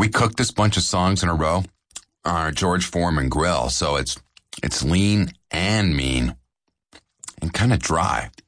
we cooked this bunch of songs in a row on our George Foreman grill, so it's lean and mean and kind of dry.